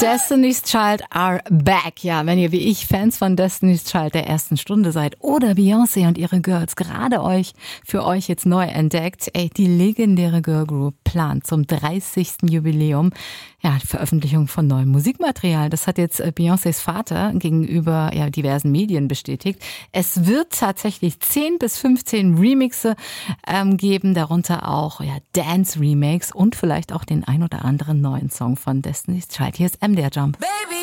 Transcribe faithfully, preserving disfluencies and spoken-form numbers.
Destiny's Child are back. Ja, wenn ihr wie ich Fans von Destiny's Child der ersten Stunde seid oder Beyoncé und ihre Girls gerade euch für euch jetzt neu entdeckt, ey, die legendäre Girl Group plant zum dreißigsten Jubiläum ja, die Veröffentlichung von neuem Musikmaterial. Das hat jetzt Beyoncés Vater gegenüber ja, diversen Medien bestätigt. Es wird tatsächlich zehn bis fünfzehn Remixe ähm, geben, darunter auch ja, Dance-Remakes und vielleicht auch den ein oder anderen neuen Song von Destiny's Child. Hier ist M D R Jump. Baby.